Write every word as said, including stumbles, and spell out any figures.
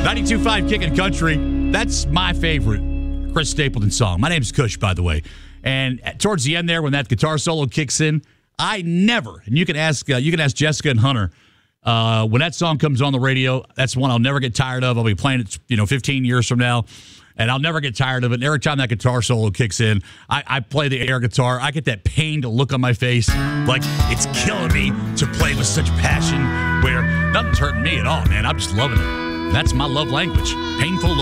ninety-two point five Kickin' Country. That's my favorite Chris Stapleton song. My name's Kush, by the way. And towards the end there, when that guitar solo kicks in, I never, and you can ask uh, you can ask Jessica and Hunter, uh, when that song comes on the radio, that's one I'll never get tired of. I'll be playing it, you know, fifteen years from now, and I'll never get tired of it. And every time that guitar solo kicks in, I, I play the air guitar. I get that pained look on my face, like it's killing me to play with such passion, where nothing's hurting me at all, man. I'm just loving it. That's my love language. Painful look.